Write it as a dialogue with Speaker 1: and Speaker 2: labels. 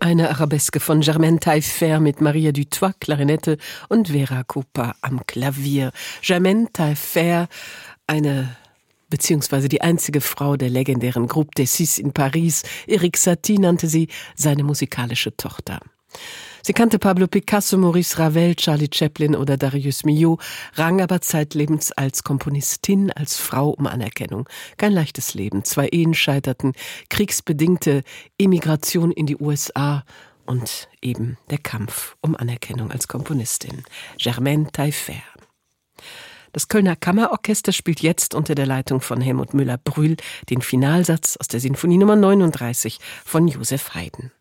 Speaker 1: Eine Arabeske von Germaine Taillefer mit Maria Dutoit, Klarinette und Vera Cooper am Klavier. Germaine Taillefer, beziehungsweise die einzige Frau der legendären Groupe des Six in Paris. Erik Satie nannte sie seine musikalische Tochter. Sie kannte Pablo Picasso, Maurice Ravel, Charlie Chaplin oder Darius Milhaud, rang aber zeitlebens als Komponistin, als Frau um Anerkennung. Kein leichtes Leben, 2 Ehen scheiterten, kriegsbedingte Emigration in die USA und eben der Kampf um Anerkennung als Komponistin. Germaine Taillefer. Das Kölner Kammerorchester spielt jetzt unter der Leitung von Helmut Müller-Brühl den Finalsatz aus der Sinfonie Nummer 39 von Joseph Haydn.